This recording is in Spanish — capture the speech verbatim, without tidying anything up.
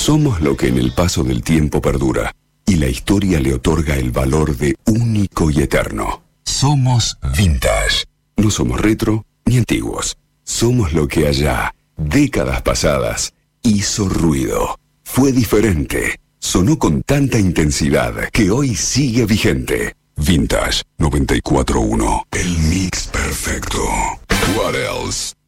Somos lo que en el paso del tiempo perdura y la historia le otorga el valor de único y eterno. Somos vintage. No somos retro ni antiguos. Somos lo que allá, décadas pasadas, hizo ruido. Fue diferente. Sonó con tanta intensidad que hoy sigue vigente. Vintage noventa y cuatro punto uno. El mix perfecto. What else?